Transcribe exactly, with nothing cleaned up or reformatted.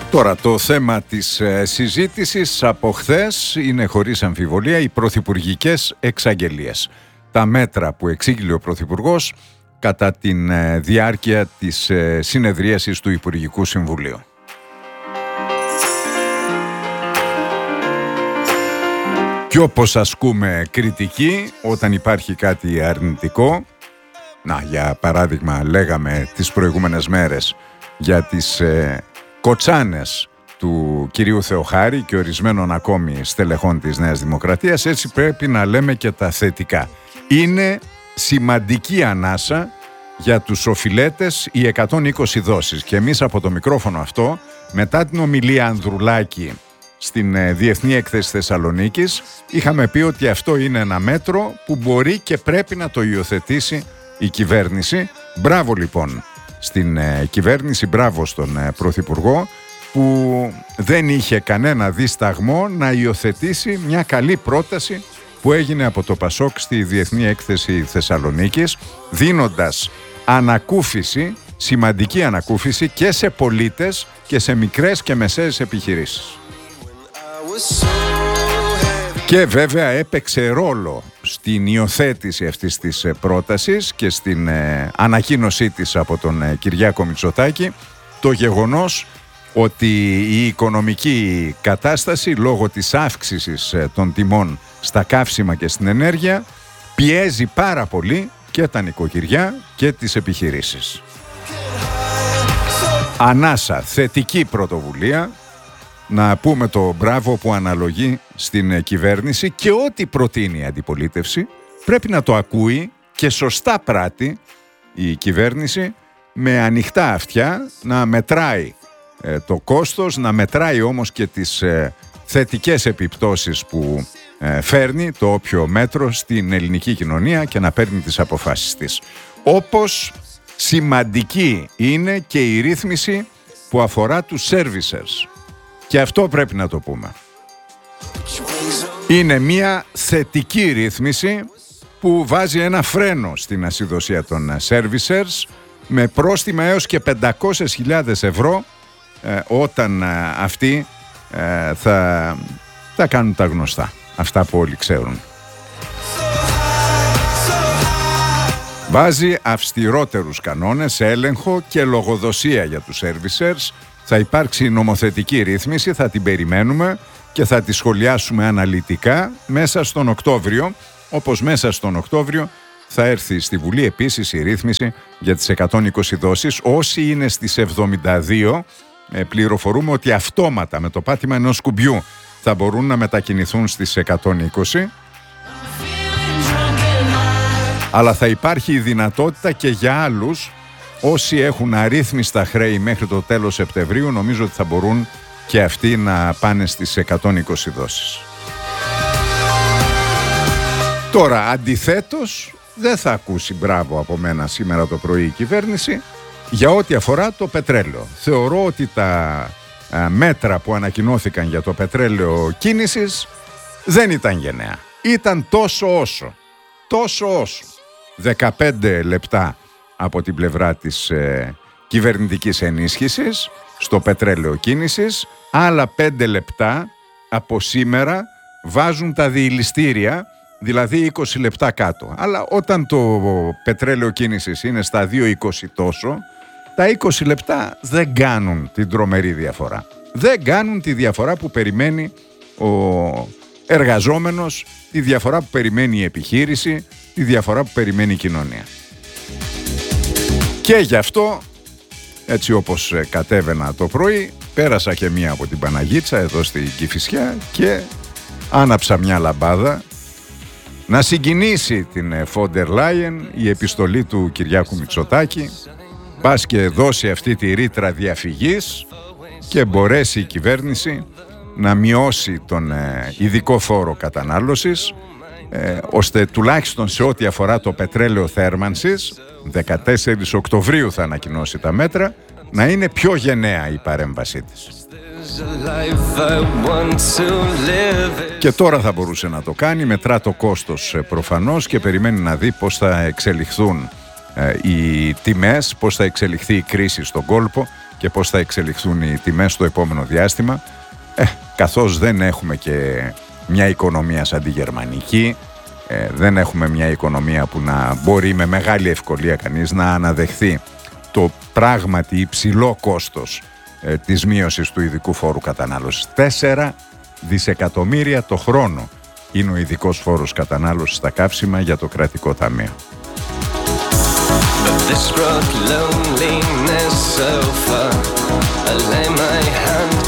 Τώρα το θέμα της ε, συζήτησης από χθες είναι χωρίς αμφιβολία οι πρωθυπουργικές εξαγγελίες. Τα μέτρα που εξήγηλε ο Πρωθυπουργός κατά τη ε, διάρκεια της ε, συνεδρίασης του Υπουργικού Συμβουλίου. Και όπως ασκούμε κριτική όταν υπάρχει κάτι αρνητικό, να για παράδειγμα λέγαμε τις προηγούμενες μέρες για τις ε, κοτσάνες του κυρίου Θεοχάρη και ορισμένων ακόμη στελεχών της Νέας Δημοκρατίας, έτσι πρέπει να λέμε και τα θετικά. Είναι σημαντική ανάσα για τους οφειλέτες οι εκατόν είκοσι δόσεις και εμείς από το μικρόφωνο αυτό, μετά την ομιλία Ανδρουλάκη στην Διεθνή Έκθεση Θεσσαλονίκης, είχαμε πει ότι αυτό είναι ένα μέτρο που μπορεί και πρέπει να το υιοθετήσει η κυβέρνηση. Μπράβο λοιπόν στην ε, κυβέρνηση, μπράβο στον ε, Πρωθυπουργό που δεν είχε κανένα δισταγμό να υιοθετήσει μια καλή πρόταση που έγινε από το ΠΑΣΟΚ στη Διεθνή Έκθεση Θεσσαλονίκης, δίνοντας ανακούφιση, σημαντική ανακούφιση και σε πολίτες και σε μικρές και μεσαίες επιχειρήσεις. Και βέβαια έπαιξε ρόλο στην υιοθέτηση αυτής της πρότασης και στην ε, ανακοίνωσή της από τον ε, Κυριάκο Μητσοτάκη το γεγονός ότι η οικονομική κατάσταση λόγω της αύξησης ε, των τιμών στα καύσιμα και στην ενέργεια πιέζει πάρα πολύ και τα νοικοκυριά και τις επιχειρήσεις. Ανάσα, θετική πρωτοβουλία. Να πούμε το μπράβο που αναλογεί στην κυβέρνηση και ό,τι προτείνει η αντιπολίτευση πρέπει να το ακούει και σωστά πράττει η κυβέρνηση με ανοιχτά αυτιά, να μετράει ε, το κόστος, να μετράει όμως και τις ε, θετικές επιπτώσεις που ε, φέρνει το όποιο μέτρο στην ελληνική κοινωνία και να παίρνει τις αποφάσεις της. Όπως σημαντική είναι και η ρύθμιση που αφορά τους servicers. Και αυτό πρέπει να το πούμε. Είναι μια θετική ρύθμιση που βάζει ένα φρένο στην ασυδοσία των servicers με πρόστιμα έως και πεντακόσιες χιλιάδες ευρώ ε, όταν ε, αυτοί ε, θα, θα κάνουν τα γνωστά, αυτά που όλοι ξέρουν. Βάζει αυστηρότερους κανόνες, έλεγχο και λογοδοσία για τους servicers. Θα υπάρξει νομοθετική ρύθμιση, θα την περιμένουμε και θα τη σχολιάσουμε αναλυτικά μέσα στον Οκτώβριο, όπως μέσα στον Οκτώβριο θα έρθει στη Βουλή επίσης η ρύθμιση για τις εκατόν είκοσι δόσεις. Όσοι είναι στις εβδομήντα δύο, πληροφορούμε ότι αυτόματα με το πάτημα ενός κουμπιού θα μπορούν να μετακινηθούν στις εκατόν είκοσι. Αλλά θα υπάρχει η δυνατότητα και για άλλους. Όσοι έχουν αρρύθμιστα χρέη μέχρι το τέλος Σεπτεμβρίου, νομίζω ότι θα μπορούν και αυτοί να πάνε στις εκατόν είκοσι δόσεις. Τώρα, αντιθέτως, δεν θα ακούσει μπράβο από μένα σήμερα το πρωί η κυβέρνηση για ό,τι αφορά το πετρέλαιο. Θεωρώ ότι τα α, μέτρα που ανακοινώθηκαν για το πετρέλαιο κίνησης δεν ήταν γενναία. Ήταν τόσο όσο. Τόσο όσο. δεκαπέντε λεπτά από την πλευρά της ε, κυβερνητικής ενίσχυσης στο πετρέλαιο κίνησης, άλλα πέντε λεπτά από σήμερα βάζουν τα διηλιστήρια, δηλαδή είκοσι λεπτά κάτω. Αλλά όταν το πετρέλαιο κίνησης είναι στα δύο είκοσι τόσο, τα είκοσι λεπτά δεν κάνουν την τρομερή διαφορά. Δεν κάνουν τη διαφορά που περιμένει ο εργαζόμενος, τη διαφορά που περιμένει η επιχείρηση, τη διαφορά που περιμένει η κοινωνία. Και γι' αυτό, έτσι όπως κατέβαινα το πρωί, πέρασα και μία από την Παναγίτσα εδώ στην Κηφισιά και άναψα μια λαμπάδα να συγκινήσει την Φόντερ Λάιεν η επιστολή του Κυριάκου Μητσοτάκη, πας και δώσει αυτή τη ρήτρα διαφυγής και μπορέσει η κυβέρνηση να μειώσει τον ειδικό φόρο κατανάλωσης, ε, ώστε τουλάχιστον σε ό,τι αφορά το πετρέλαιο θέρμανσης, δεκατέσσερις Οκτωβρίου θα ανακοινώσει τα μέτρα, να είναι πιο γενναία η παρέμβασή της. Και τώρα θα μπορούσε να το κάνει, μετρά το κόστος προφανώς και περιμένει να δει πώς θα εξελιχθούν ε, οι τιμές, πώς θα εξελιχθεί η κρίση στον κόλπο και πώς θα εξελιχθούν οι τιμές στο επόμενο διάστημα, ε, καθώς δεν έχουμε και μια οικονομία σαν τη γερμανική, ε, δεν έχουμε μια οικονομία που να μπορεί με μεγάλη ευκολία κανείς να αναδεχθεί το πράγματι υψηλό κόστος ε, της μείωσης του ειδικού φόρου κατανάλωσης. Τέσσερα δισεκατομμύρια το χρόνο είναι ο ειδικός φόρος κατανάλωσης στα καύσιμα για το κρατικό ταμείο. But this brought loneliness so far. I lay my hand